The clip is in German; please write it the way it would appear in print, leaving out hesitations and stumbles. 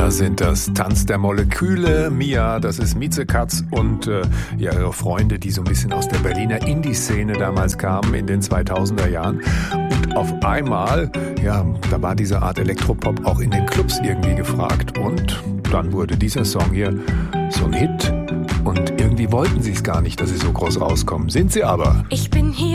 Da sind das Tanz der Moleküle, Mia, das ist Miezekatz und ihre Freunde, die so ein bisschen aus der Berliner Indie-Szene damals kamen in den 2000er Jahren. Und auf einmal, ja, da war diese Art Elektropop auch in den Clubs irgendwie gefragt. Und dann wurde dieser Song hier so ein Hit. Und irgendwie wollten sie es gar nicht, dass sie so groß rauskommen. Sind sie aber. Ich bin hier